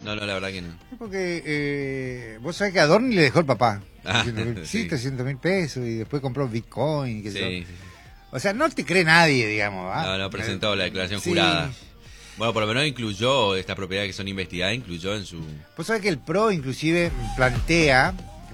No, la verdad que no. Porque vos sabés que a Adorni le dejó el papá. Ah, 300.000 pesos y después compró Bitcoin. Sí. O sea, no te cree nadie, digamos. No presentó la declaración jurada. Bueno, por lo menos incluyó estas propiedades que son investigadas, incluyó en su... Vos sabés que el PRO inclusive plantea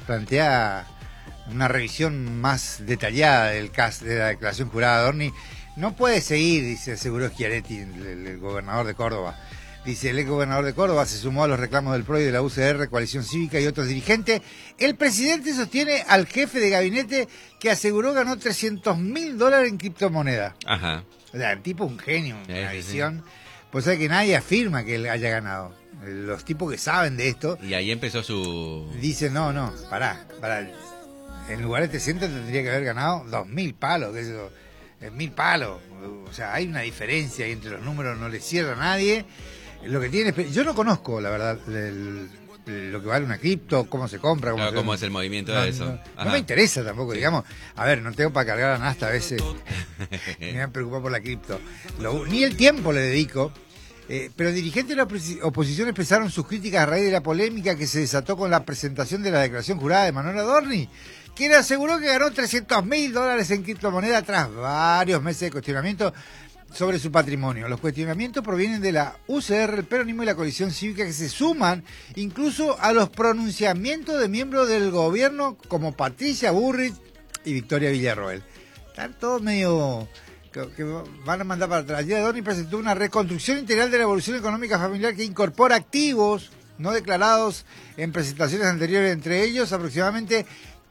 una revisión más detallada del caso de la declaración jurada de Adorni. No puede seguir, dice, aseguró Schiaretti, el gobernador de Córdoba. Dice, el ex gobernador de Córdoba se sumó a los reclamos del PRO y de la UCR, Coalición Cívica y otros dirigentes. El presidente sostiene al jefe de gabinete que aseguró ganó $300.000 en criptomonedas. Ajá. O sea, el tipo es un genio, una Sí. visión. Pues sabe que nadie afirma que él haya ganado. Los tipos que saben de esto Y ahí empezó su... dicen, no, pará. En lugar de 300 tendría que haber ganado 2.000 palos, que eso es 1.000 palos. O sea, hay una diferencia y entre los números no le cierra a nadie. Lo que tiene, yo no conozco, la verdad, lo que vale una cripto, cómo se compra, cómo es el movimiento de eso. No me interesa tampoco, digamos. A ver, no tengo para cargar a Nasta a veces. Me preocupa por la cripto. Ni el tiempo le dedico. Pero dirigentes de la oposición expresaron sus críticas a raíz de la polémica que se desató con la presentación de la declaración jurada de Manuel Adorni, quien aseguró que ganó $300.000 en criptomonedas tras varios meses de cuestionamiento sobre su patrimonio. Los cuestionamientos provienen de la UCR, el peronismo y la coalición cívica, que se suman incluso a los pronunciamientos de miembros del gobierno como Patricia Burrich y Victoria Villarroel. Están todos medio... que van a mandar para atrás. Ayer Adorni presentó una reconstrucción integral de la evolución económica familiar que incorpora activos no declarados en presentaciones anteriores, entre ellos aproximadamente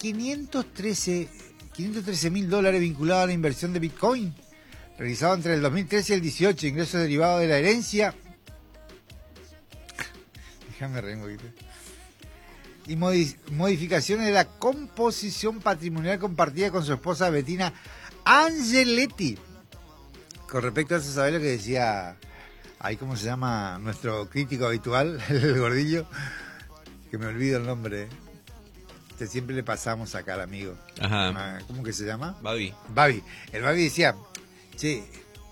$513.000 vinculados a la inversión de Bitcoin, realizado entre el 2013 y el 2018, ingresos derivados de la herencia. Déjame reír un poquito. Y modificaciones de la composición patrimonial compartida con su esposa Bettina Angeletti. Con respecto a eso, ¿sabés lo que decía ahí, cómo se llama nuestro crítico habitual, el gordillo? Que me olvido el nombre. Que siempre le pasamos acá al amigo. Ajá. ¿Cómo que se llama? Babi. El Babi decía, che,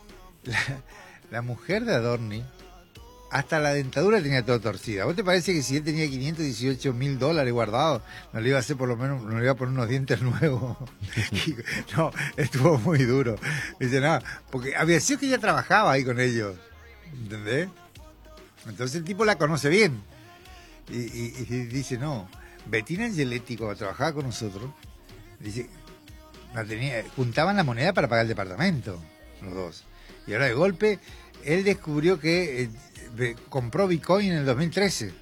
la mujer de Adorni, hasta la dentadura tenía todo torcida. ¿Vos te parece que si él tenía $518.000 guardados, no le iba a hacer por lo menos, no le iba a poner unos dientes nuevos? No, estuvo muy duro. Dice, no, porque había sido que ella trabajaba ahí con ellos, ¿entendés? Entonces el tipo la conoce bien. Y dice, no, Bettina Angeletti, cuando trabajaba con nosotros, dice, juntaban la moneda para pagar el departamento, los dos. Y ahora de golpe, él descubrió que compró Bitcoin en el 2013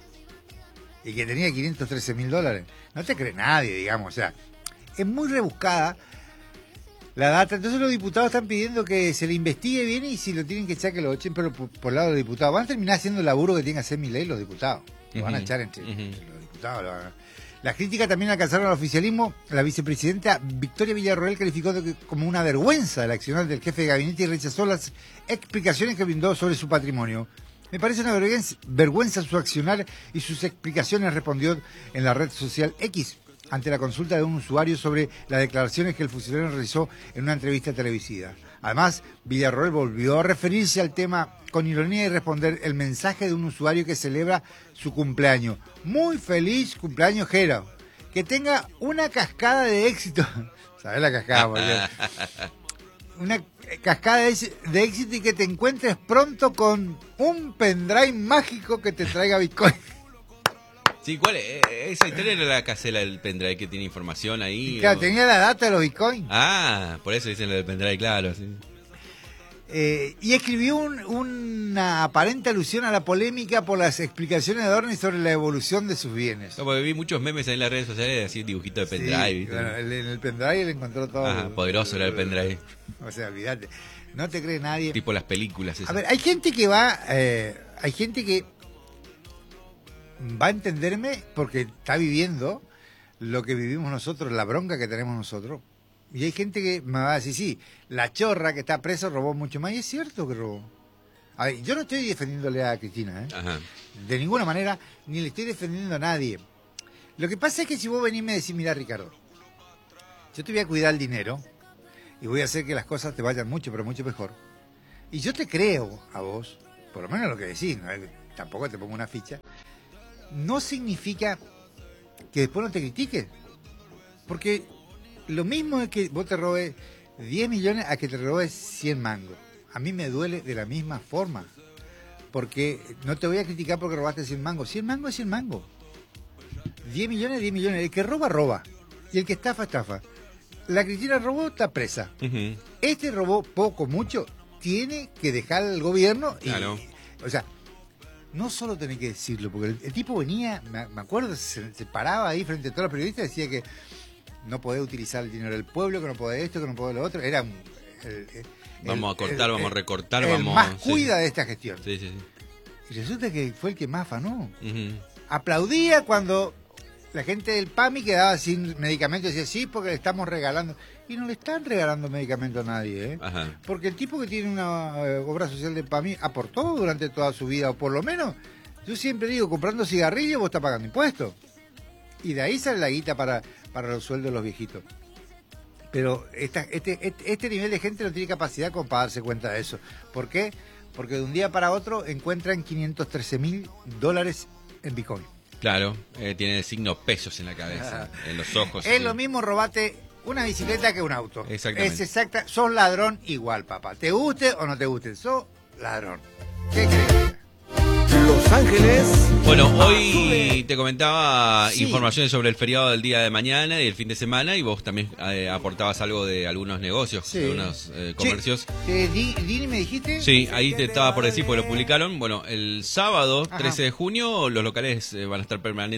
y que tenía $513.000. No te cree nadie, digamos. O sea, es muy rebuscada la data. Entonces los diputados están pidiendo que se le investigue bien y si lo tienen que echar, que lo echen, pero por el lado de los diputados. Van a terminar haciendo el laburo que tienen que hacer Milei los diputados. Lo van a echar entre los diputados. Las críticas también alcanzaron al oficialismo. La vicepresidenta Victoria Villarroel calificó como una vergüenza el accionar del jefe de gabinete y rechazó las explicaciones que brindó sobre su patrimonio. Me parece una vergüenza su accionar y sus explicaciones, respondió en la red social X ante la consulta de un usuario sobre las declaraciones que el funcionario realizó en una entrevista televisiva. Además, Villarroel volvió a referirse al tema con ironía y responder el mensaje de un usuario que celebra su cumpleaños. Muy feliz cumpleaños, Jero. Que tenga una cascada de éxito. ¿Sabés la cascada? Porque una cascada de éxito y que te encuentres pronto con un pendrive mágico que te traiga Bitcoin. Sí, ¿cuál es? Esa historia era la casela del pendrive que tiene información ahí. Claro, tenía la data de los Bitcoin. Ah, por eso dicen lo del pendrive, claro. Sí. Y escribió una aparente alusión a la polémica por las explicaciones de Adorni sobre la evolución de sus bienes. No, porque vi muchos memes en las redes sociales de así dibujitos de pendrive. Sí, bueno, en el pendrive le encontró todo. Ah, poderoso era el pendrive. O sea, olvídate. No te cree nadie. Tipo las películas esas. A ver, hay gente que va a entenderme porque está viviendo lo que vivimos nosotros, la bronca que tenemos nosotros. Y hay gente que me va a decir, sí, la chorra que está presa robó mucho más. Y es cierto que robó. A ver, yo no estoy defendiéndole a Cristina, Ajá. de ninguna manera, ni le estoy defendiendo a nadie. Lo que pasa es que si vos venís y me decís, mira, Ricardo, yo te voy a cuidar el dinero y voy a hacer que las cosas te vayan mucho, pero mucho mejor. Y yo te creo a vos, por lo menos lo que decís, ¿no? tampoco te pongo una ficha, no significa que después no te critiques. Porque lo mismo es que vos te robes 10 millones a que te robes 100 mangos. A mí me duele de la misma forma. Porque no te voy a criticar porque robaste 100 mangos. 100 mangos es 100 mangos. 10 millones, 10 millones. El que roba, roba. Y el que estafa, estafa. La Cristina robó, está presa. Este robó poco, mucho. Tiene que dejar al gobierno. Y, claro. O sea, no solo tenés que decirlo, porque el tipo venía, me acuerdo, se paraba ahí frente a todos los periodistas y decía que no podés utilizar el dinero del pueblo, que no podés esto, que no podés lo otro. Era vamos a cortar, vamos a recortar, el vamos... más cuida de esta gestión. Sí, sí, sí. Y resulta que fue el que más afanó. Aplaudía cuando la gente del PAMI quedaba sin medicamentos y decía, sí, porque le estamos regalando. Y no le están regalando medicamentos a nadie, ¿eh? Ajá. Porque el tipo que tiene una obra social del PAMI aportó durante toda su vida, o por lo menos, yo siempre digo, comprando cigarrillos vos estás pagando impuestos. Y de ahí sale la guita para los sueldos de los viejitos. Pero este nivel de gente no tiene capacidad como para darse cuenta de eso. ¿Por qué? Porque de un día para otro encuentran $513,000 en Bitcoin. Claro, tiene el signo pesos en la cabeza, en los ojos. Es lo mismo robate una bicicleta que un auto. Exactamente. Es exacta, sos ladrón igual, papá. Te guste o no te guste, sos ladrón. ¿Qué crees? Los Ángeles. Bueno, hoy te comentaba Sí. informaciones sobre el feriado del día de mañana y el fin de semana, y vos también aportabas algo de algunos negocios, Sí. de unos comercios. Dini, ¿me dijiste? Sí, ahí te estaba por decir, porque lo publicaron. Bueno, el sábado, Ajá. 13 de junio, los locales van a estar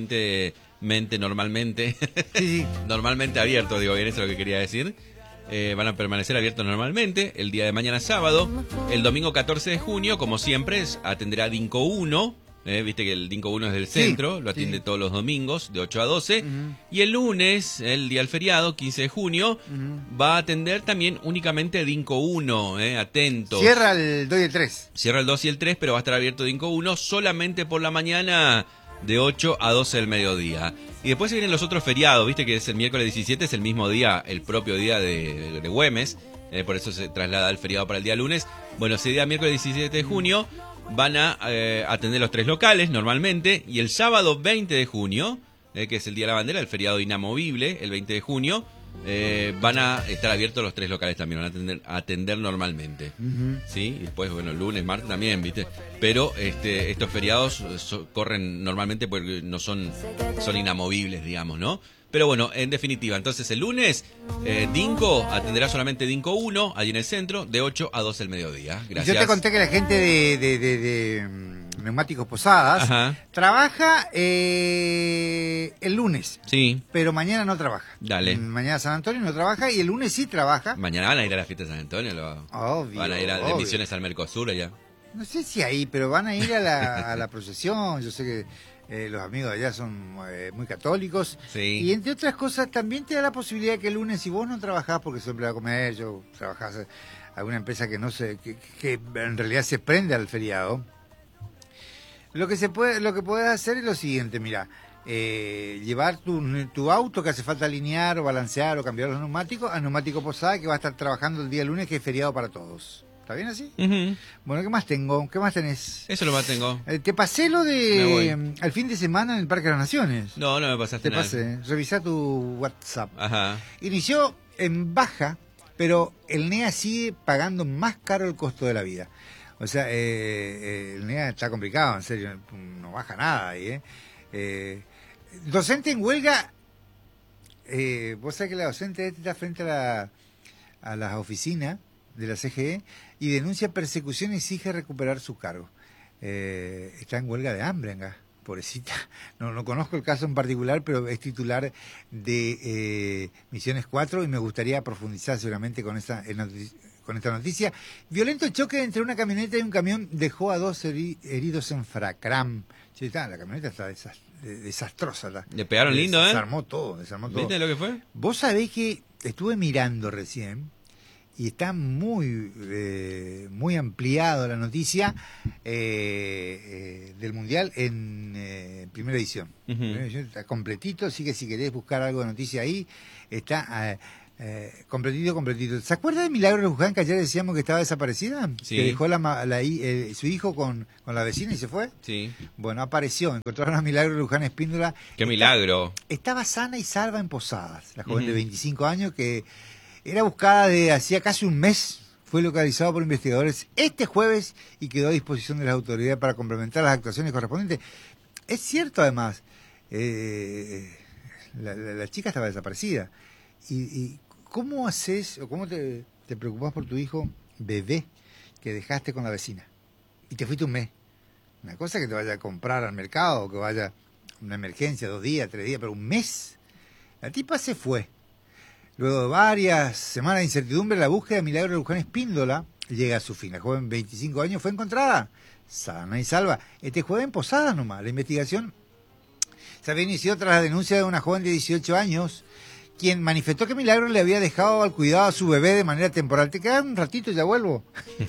normalmente, Sí. normalmente abiertos, digo bien, eso es lo que quería decir. Van a permanecer abiertos normalmente el día de mañana sábado. El domingo 14 de junio, como siempre, atenderá Dinco 1. Viste que el Dinco 1 es del centro, lo atiende todos los domingos de 8 a 12. Y el lunes, el día del feriado, 15 de junio, va a atender también únicamente Dinco 1. Atentos. Cierra el 2 y el 3. Cierra el 2 y el 3, pero va a estar abierto Dinco 1 solamente por la mañana de 8 a 12 del mediodía. Y después se vienen los otros feriados, viste que es el miércoles 17, es el mismo día, el propio día de Güemes, por eso se traslada el feriado para el día lunes. Bueno, ese día miércoles 17 de junio van a atender los 3 locales normalmente, y el sábado 20 de junio, que es el Día de la Bandera, el feriado inamovible, el 20 de junio, van a estar abiertos los 3 locales también, van a atender normalmente. ¿Sí? Y después, bueno, lunes, martes también, ¿viste? Pero estos feriados corren normalmente porque no son inamovibles, digamos, ¿no? Pero bueno, en definitiva, entonces el lunes, Dinco atenderá solamente Dinco 1, allí en el centro, de 8 a 12 del mediodía. Gracias. Yo te conté que la gente de Neumáticos Posadas Ajá. trabaja el lunes. Sí. Pero mañana no trabaja. Dale. Mañana San Antonio no trabaja y el lunes sí trabaja. Mañana van a ir a la fiesta de San Antonio, Obvio, van a ir de obvio. Misiones al Mercosur allá. No sé si ahí, pero van a ir a la procesión. Yo sé que los amigos de allá son muy católicos. Sí. Y entre otras cosas, también te da la posibilidad que el lunes, si vos no trabajás porque siempre va a comer, yo trabajás en alguna empresa que no se, que en realidad se prende al feriado. Lo que puedes hacer es lo siguiente, mira, llevar tu auto que hace falta alinear o balancear o cambiar los neumáticos a Neumático Posada, que va a estar trabajando el día lunes, que es feriado para todos. ¿Está bien así? Bueno, ¿qué más tengo? ¿Qué más tenés? Eso lo más tengo. Te pasé lo Me de al fin de semana en el Parque de las Naciones. No me pasaste Te nada. pasé. Revisá tu WhatsApp. Ajá. Inició en baja, pero el NEA sigue pagando más caro el costo de la vida. O sea, el NEA está complicado, en serio, no baja nada ahí, docente en huelga, vos sabés que la docente está frente a las oficinas de la CGE y denuncia persecución y exige recuperar su cargo. Está en huelga de hambre, acá, pobrecita. No conozco el caso en particular, pero es titular de Misiones 4 y me gustaría profundizar seguramente con esta noticia. Violento choque entre una camioneta y un camión dejó a 2 heridos en Fracram. Sí, la camioneta está desastrosa. Le pegaron lindo, ¿eh? Desarmó todo. ¿Viste lo que fue? Vos sabés que estuve mirando recién y está muy ampliado la noticia del Mundial en primera edición. Primera edición está completito, así que si querés buscar algo de noticia ahí, está Completito. ¿Se acuerda de Milagro Luján, que ayer decíamos que estaba desaparecida? Sí. Que dejó su hijo con la vecina y se fue. Sí. Bueno, apareció. Encontraron a Milagro Luján Espíndola. Qué milagro. Estaba sana y salva en Posadas. La joven de 25 años que era buscada de hacía casi un mes. Fue localizado por investigadores este jueves y quedó a disposición de las autoridades para complementar las actuaciones correspondientes. Es cierto, además, la chica estaba desaparecida. ¿Y cómo haces o cómo te preocupás por tu hijo bebé que dejaste con la vecina? Y te fuiste un mes. Una cosa que te vaya a comprar al mercado, o que vaya una emergencia, 2 días, 3 días, pero un mes. La tipa se fue. Luego de varias semanas de incertidumbre, la búsqueda de Milagro Luján Espíndola llega a su fin. La joven, 25 años, fue encontrada sana y salva. Este jueves en Posadas nomás. La investigación se había iniciado tras la denuncia de una joven de 18 años, quien manifestó que Milagro le había dejado al cuidado a su bebé de manera temporal. Te quedas un ratito y ya vuelvo.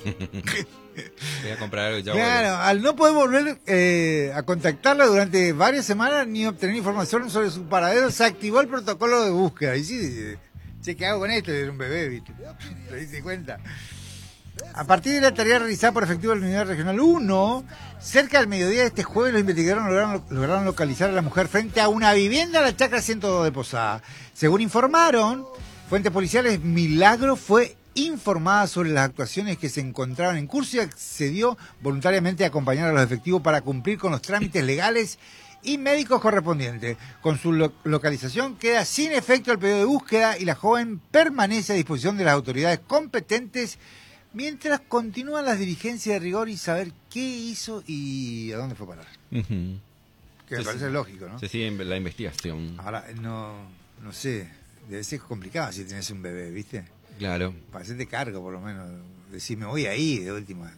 Voy a comprar algo y ya Claro, vuelvo. al no poder volver a contactarla durante varias semanas ni obtener información sobre su paradero, se activó el protocolo de búsqueda. Y sí, che, ¿qué hago con esto? Era un bebé, ¿viste? ¿Te diste cuenta? A partir de la tarea realizada por efectivos de la Unidad Regional 1, cerca del mediodía de este jueves, los investigadores lograron localizar a la mujer frente a una vivienda en la Chacra 102 de Posada. Según informaron fuentes policiales, Milagro fue informada sobre las actuaciones que se encontraban en curso y accedió voluntariamente a acompañar a los efectivos para cumplir con los trámites legales y médicos correspondientes. Con su localización queda sin efecto el pedido de búsqueda y la joven permanece a disposición de las autoridades competentes mientras continúan las diligencias de rigor y saber qué hizo y a dónde fue a parar. Ujú. Que me parece lógico, ¿no? Se sigue la investigación. Ahora, no sé, debe ser complicado si tenés un bebé, ¿viste? Claro. Para hacerte cargo, por lo menos. Decir, me voy ahí, de última.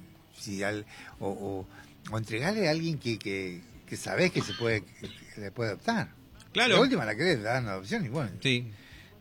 O entregarle a alguien que sabés que que le puede adoptar. Claro. De última la querés, le dan una adopción y bueno. Sí.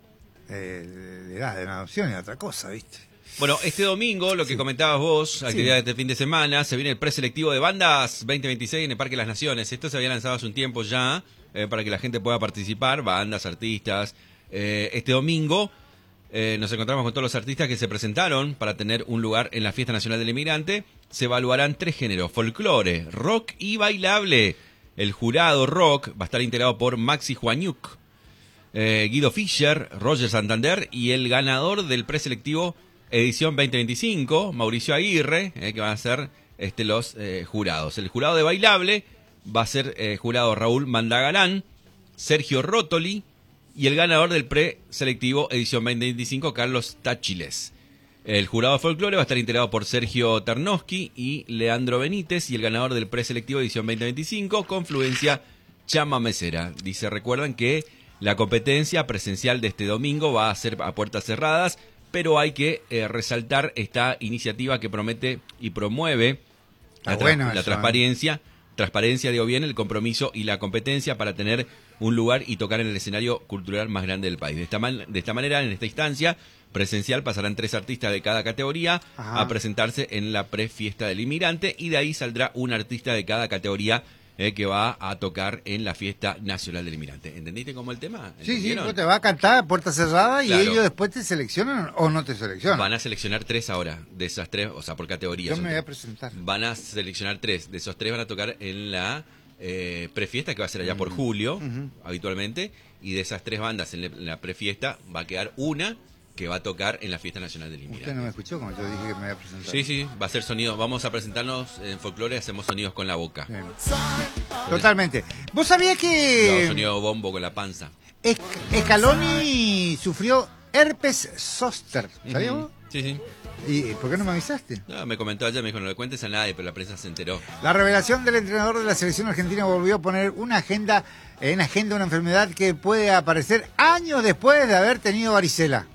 Le das de una adopción y otra cosa, ¿viste? Bueno, este domingo, lo que comentabas vos, actividad de este fin de semana, se viene el preselectivo de bandas 2026 en el Parque de las Naciones. Esto se había lanzado hace un tiempo ya, para que la gente pueda participar, bandas, artistas. Este domingo nos encontramos con todos los artistas que se presentaron para tener un lugar en la Fiesta Nacional del Inmigrante. Se evaluarán 3 géneros: folclore, rock y bailable. El jurado rock va a estar integrado por Maxi Juaniuk, Guido Fischer, Roger Santander y el ganador del preselectivo edición 2025, Mauricio Aguirre, que van a ser los jurados. El jurado de bailable va a ser jurado Raúl Mandagarán, Sergio Rotoli y el ganador del preselectivo edición 2025, Carlos Táchiles. El jurado de folclore va a estar integrado por Sergio Tarnowski y Leandro Benítez, y el ganador del preselectivo edición 2025, Confluencia Chama Mesera. Dice, recuerdan que la competencia presencial de este domingo va a ser a puertas cerradas, pero hay que resaltar esta iniciativa que promete y promueve la transparencia, digo bien, el compromiso y la competencia para tener un lugar y tocar en el escenario cultural más grande del país. De esta manera, en esta instancia presencial, pasarán 3 artistas de cada categoría a presentarse en la prefiesta del inmigrante, y de ahí saldrá un artista de cada categoría que va a tocar en la Fiesta Nacional del Inmigrante. ¿Entendiste cómo el tema? Sí, pues te va a cantar a puerta cerrada, claro. Y ellos después te seleccionan o no te seleccionan. Van a seleccionar 3 ahora, de esas 3, o sea, por categoría. Yo me voy a presentar. Van a seleccionar 3, de esos 3 van a tocar en la prefiesta, que va a ser allá por julio, habitualmente, y de esas 3 bandas en la prefiesta va a quedar una que va a tocar en la Fiesta Nacional del Inmigrante. Usted no me escuchó cuando yo dije que me voy a presentar. Sí, va a ser sonido. Vamos a presentarnos en folclore, hacemos sonidos con la boca. Bien. Totalmente. ¿Vos sabías Yo hago que sonido bombo con la panza. Scaloni sufrió herpes zóster? ¿Sabías vos? Sí. ¿Y por qué no me avisaste? No, me comentó ayer, me dijo, no le cuentes a nadie, pero la prensa se enteró. La revelación del entrenador de la selección argentina volvió a poner en agenda una enfermedad que puede aparecer años después de haber tenido varicela.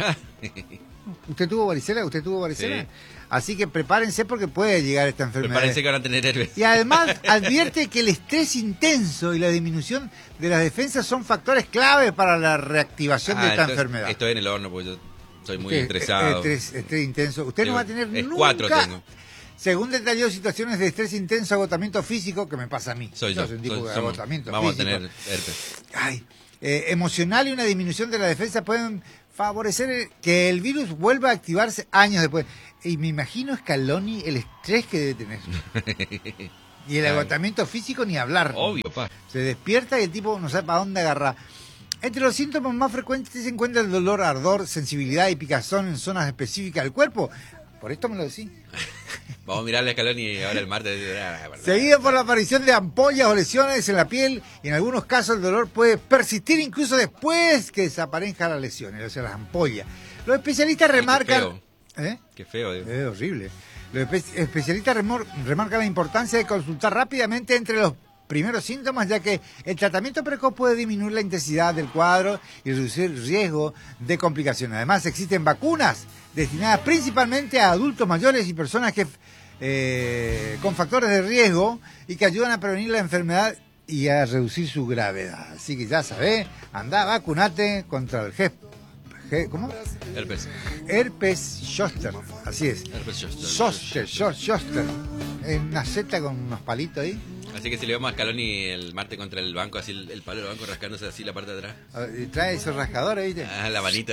¿Usted tuvo varicela? Sí. Así que prepárense porque puede llegar esta enfermedad. Prepárense que van a tener herpes. Y además advierte que el estrés intenso y la disminución de las defensas son factores clave para la reactivación de esta enfermedad. Estoy en el horno porque yo soy muy Usted, estresado. Estrés intenso. Usted no va a tener nunca. 4 tengo. Según detalló, situaciones de estrés intenso, agotamiento físico, que me pasa a mí. Soy yo. un tipo de Somos. agotamiento Vamos físico. a tener herpes. Emocional y una disminución de la defensa pueden favorecer que el virus vuelva a activarse años después. Y me imagino Scaloni el estrés que debe tener. Y el agotamiento físico ni hablar. Obvio, pa. Se despierta y el tipo no sabe para dónde agarrar. Entre los síntomas más frecuentes se encuentra el dolor, ardor, sensibilidad y picazón en zonas específicas del cuerpo. Por esto me lo decís. Vamos a mirarle a Scaloni ahora el martes. Seguido por la aparición de ampollas o lesiones en la piel, y en algunos casos el dolor puede persistir incluso después que desaparezcan las lesiones, o sea, las ampollas. Los especialistas remarcan... Qué feo. Es horrible. Los especialistas remarcan la importancia de consultar rápidamente entre los primeros síntomas, ya que el tratamiento precoz puede disminuir la intensidad del cuadro y reducir el riesgo de complicaciones. Además, existen vacunas destinadas principalmente a adultos mayores y personas que con factores de riesgo y que ayudan a prevenir la enfermedad y a reducir su gravedad. Así que ya sabés, andá, vacunate contra el ¿cómo? Herpes zoster, así es. Herpes zoster. Zoster. Es una seta con unos palitos ahí. Así que si le vemos a Scaloni el martes contra el banco, así el palo del banco rascándose así la parte de atrás. Y trae esos rascadores, ¿viste? Ah, la manita.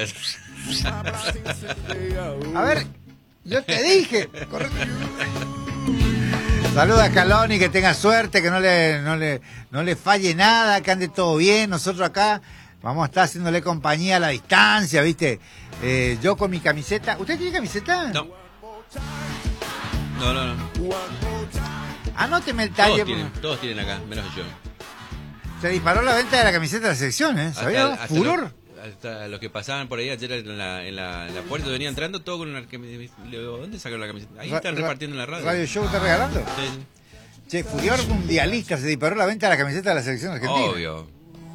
A ver, yo te dije. Correcto. Saluda a Scaloni, que tenga suerte, que no le falle nada, que ande todo bien. Nosotros acá vamos a estar haciéndole compañía a la distancia, ¿viste? Yo con mi camiseta. ¿Usted tiene camiseta? No. Anóteme el talle. Todos tienen acá, menos yo. Se disparó la venta de la camiseta de la sección, ¿eh? ¿Sabía? Furor. Hasta los que pasaban por ahí ayer en la puerta venía entrando todo con una... ¿Dónde sacaron la camiseta? Ahí están repartiendo en la radio. ¿Radio Show está regalando? Sí. Che, Furor mundialista, se disparó la venta de la camiseta de la selección argentina. Obvio.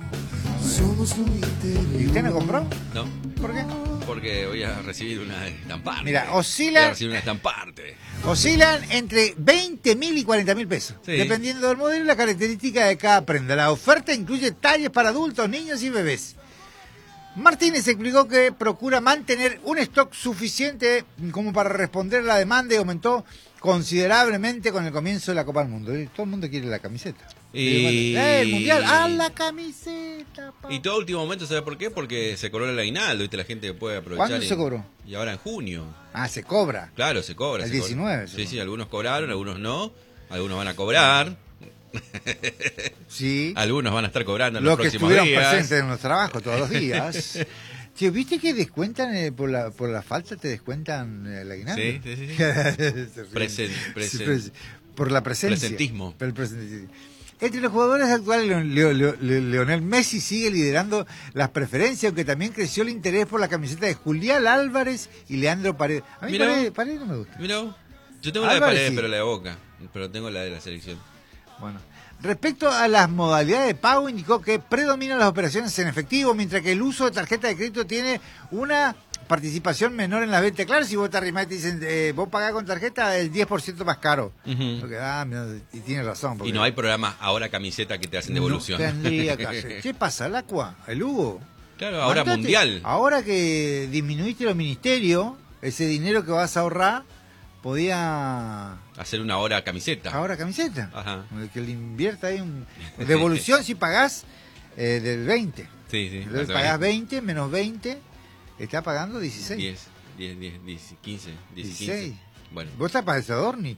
¿Y usted no compró? No. ¿Por qué? Porque voy a recibir una estamparte. Mira, Voy a recibir una estamparte. oscilan entre 20.000 y 40.000 pesos, Sí. dependiendo del modelo y la característica de cada prenda. La oferta incluye talles para adultos, niños y bebés. Martínez explicó que procura mantener un stock suficiente como para responder a la demanda y aumentó considerablemente con el comienzo de la Copa del Mundo. Todo el mundo quiere la camiseta. Y... El Mundial, ¡ah, la camiseta! Pa! Y todo último momento, ¿sabes por qué? Porque se cobró el aguinaldo, ¿viste? La gente puede aprovechar. ¿Cuándo se cobró? Y ahora en junio. Ah, se cobra. Claro, se cobra. El se 19. Cobra. Sí, algunos cobraron, algunos no. Algunos van a cobrar. Sí. Algunos van a estar cobrando en Los los que próximos estuvieron días. presentes en los trabajos todos los días. Che, ¿viste que descuentan por la falta te descuentan el aguinaldo? Sí, sí, sí. Por la presencia. Presentismo. Por el presentismo. Entre los jugadores actuales, Lionel Messi sigue liderando las preferencias, aunque también creció el interés por la camiseta de Julián Álvarez y Leandro Paredes. A mí Paredes no me gusta. Mira, yo tengo la de Álvarez, Paredes, sí. pero la de Boca. Pero tengo la de la selección. Bueno. Respecto a las modalidades de pago, indicó que predominan las operaciones en efectivo, mientras que el uso de tarjeta de crédito tiene una participación menor en las ventas. Claro, si vos te arrimás y te dicen, vos pagás con tarjeta el 10% más caro. Porque, y tiene razón. Y no hay programas ahora camiseta que te hacen devolución. No tendría que hacer. ¿Qué pasa? ¿El Aqua? ¿El Hugo? Claro, ahora Mandate. mundial. Ahora que disminuiste los ministerios, ese dinero que vas a ahorrar, podía... Hacer una hora camiseta. Ahora camiseta. Ajá. Que le invierta ahí un... Devolución si pagás del 20. Sí, sí. Entonces pagás 20 menos 20, está pagando 16. 10, 15, 16. Bueno. Vos estás para ese Adorni.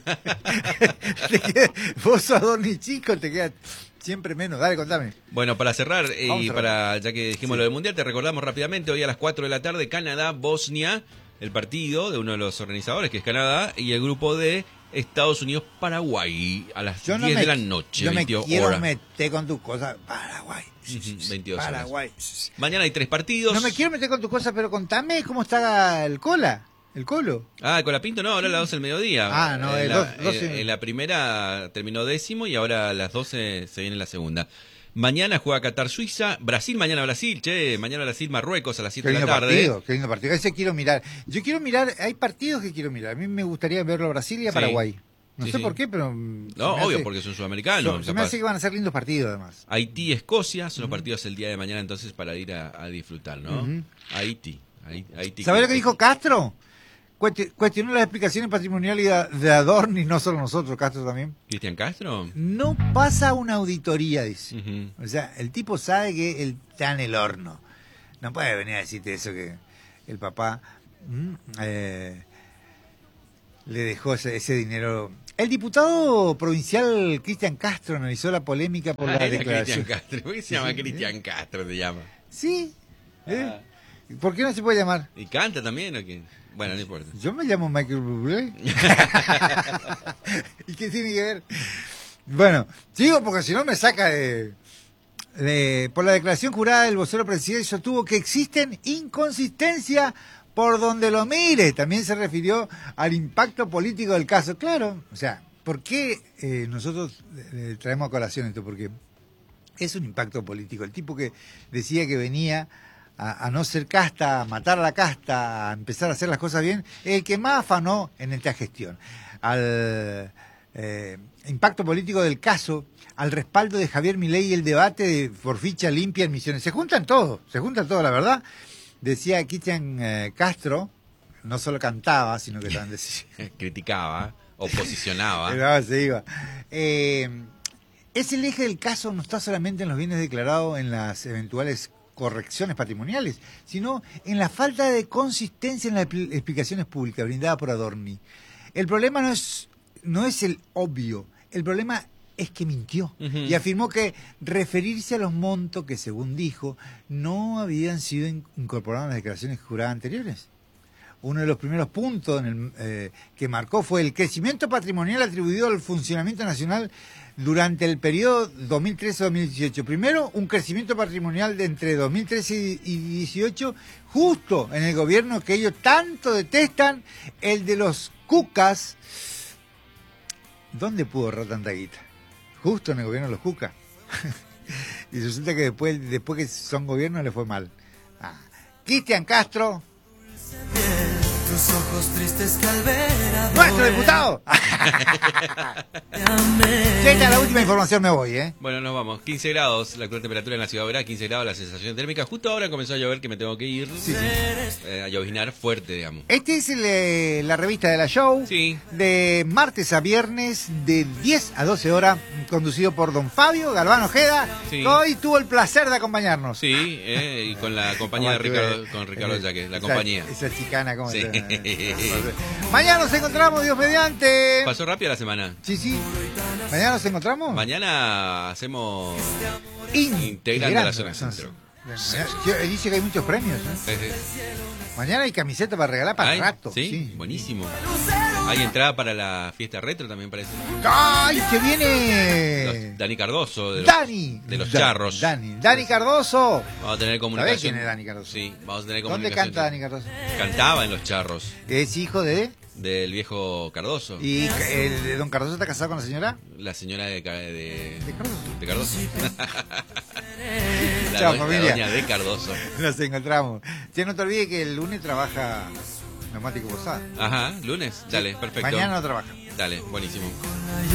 Vos sos Adorni chico, te queda siempre menos. Dale, contame. Bueno, para cerrar, Vamos a para ya que dijimos lo del Mundial, te recordamos rápidamente, hoy a las 4 de la tarde, Canadá-Bosnia, el partido de uno de los organizadores, que es Canadá, y el grupo de Estados Unidos-Paraguay, a las 10 de la noche, yo 22 me quiero horas. meter con tus cosas. Paraguay. 22 horas. Paraguay. Mañana hay 3 partidos. No me quiero meter con tus cosas, pero contame cómo está el cola. ¿El colo? Ah, Colapinto no, ahora a las 12 del mediodía. Ah, no, en, el 12. en la primera terminó 10º y ahora a las 12 se viene la segunda. Mañana juega Qatar-Suiza, mañana Brasil-Marruecos a las 7 Qué de la lindo tarde. partido, qué lindo partido. Ese quiero mirar. Yo quiero mirar, hay partidos que quiero mirar. A mí me gustaría verlo a Brasil y a Sí. Paraguay. No Sí, sé sí. por qué, pero... No, obvio, porque son sudamericanos. Se me hace que van a ser lindos partidos, además. Haití-Escocia son los partidos el día de mañana, entonces, para ir a disfrutar, ¿no? Ujú. Haití. ¿Sabés lo que dijo Castro? Cuestionó las explicaciones patrimoniales de Adorni, no solo nosotros, Castro también. ¿Cristian Castro? No pasa una auditoría, dice. Ujú. O sea, el tipo sabe que él está en el horno. no puede venir a decirte eso que el papá le dejó ese dinero. El diputado provincial Cristian Castro analizó la polémica por la declaración. Cristian Castro. ¿Por qué se llama Cristian Castro? Te llama. Sí. ¿Por qué no se puede llamar? ¿Y canta también o qué? Bueno, no importa. Yo me llamo Michael Bublé. ¿Y qué tiene que ver? Bueno, sigo porque si no me saca por la declaración jurada del vocero presidencial sostuvo que existen inconsistencias por donde lo mire. También se refirió al impacto político del caso. Claro, o sea, ¿por qué nosotros traemos a colación esto? Porque es un impacto político. El tipo que decía que venía a no ser casta, a matar a la casta, a empezar a hacer las cosas bien, es el que más afanó en esta gestión. Al impacto político del caso, al respaldo de Javier Milei y el debate por ficha limpia en Misiones. Se juntan todo, la verdad. Decía Cristian Castro, no solo cantaba, sino que también decía... Criticaba, oposicionaba. Se iba. Es el eje del caso, no está solamente en los bienes declarados en las eventuales correcciones patrimoniales, sino en la falta de consistencia en las explicaciones públicas brindadas por Adorni. El problema no es el obvio, el problema es que mintió y afirmó que referirse a los montos que, según dijo, no habían sido incorporados en las declaraciones juradas anteriores. Uno de los primeros puntos que marcó fue el crecimiento patrimonial atribuido al funcionamiento nacional durante el periodo 2013-2018. Primero, un crecimiento patrimonial de entre 2013 y 2018, justo en el gobierno que ellos tanto detestan, el de los cucas. ¿Dónde pudo ahorrar tanta guita? Justo en el gobierno de los cucas. Y resulta que después que son gobierno le fue mal. Cristian Castro, tus ojos tristes que al ver a ¡nuestro diputado! Llega la última información, me voy, ¿eh? Bueno, nos vamos. 15 grados la actual temperatura en la ciudad de Verá, 15 grados la sensación térmica. Justo ahora comenzó a llover, que me tengo que ir. Sí. A lloviznar fuerte, digamos. Este es la revista de la Show. Sí. De martes a viernes, de 10 a 12 horas, conducido por don Fabio Galván Ojeda. Sí. Que hoy tuvo el placer de acompañarnos. Sí, y con la compañía de Ricardo Yaque, la compañía. Esa chicana, ¿cómo Sí. Mañana nos encontramos, Dios mediante. Pasó rápida la semana. Sí. Mañana nos encontramos. Mañana hacemos Integrando la zona centro. Dice que hay muchos premios, ¿eh? Mañana hay camiseta para regalar para el rato. ¿Sí? Buenísimo. Hay entrada para la fiesta retro también, parece. ¡Ay, que viene! Dani Cardoso, de los charros. Dani Cardoso. Vamos a tener comunicación. ¿Sabés quién es Dani Cardoso? Sí, vamos a tener ¿Dónde comunicación. canta Dani Cardoso? Cantaba en los charros. Es hijo del viejo Cardoso. ¿Y don Cardoso está casado con la señora? La señora de Cardoso. De Cardoso. Chao, familia. La doña de Cardoso. Nos encontramos. Che, no te olvides que el lunes trabaja Neumático Posada. Ajá, lunes. Dale, perfecto. Mañana no trabaja. Dale, buenísimo.